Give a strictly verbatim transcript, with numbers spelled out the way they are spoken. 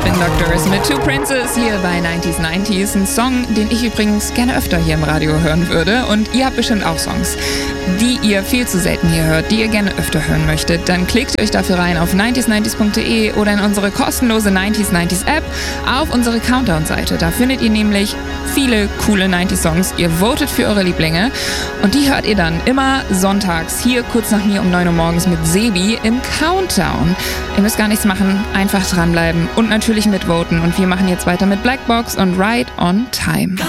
Spin Doctors mit Two Princes hier bei neunzig neunzig. Ein Song, den ich übrigens gerne öfter hier im Radio hören würde. Und ihr habt bestimmt auch Songs, die ihr viel zu selten hier hört, die ihr gerne öfter hören möchtet. Dann klickt euch dafür rein auf neunzig neunzig punkt de oder in unsere kostenlose neunzig neunzig App auf unsere Countdown-Seite. Da findet ihr nämlich viele coole neunzig Songs. Ihr votet für eure Lieblinge und die hört ihr dann immer sonntags hier kurz nach mir um neun Uhr morgens mit Sebi im Countdown. Ihr müsst gar nichts machen, einfach dranbleiben und natürlich mitvoten. Und wir machen jetzt weiter mit Black Box und Right on Time.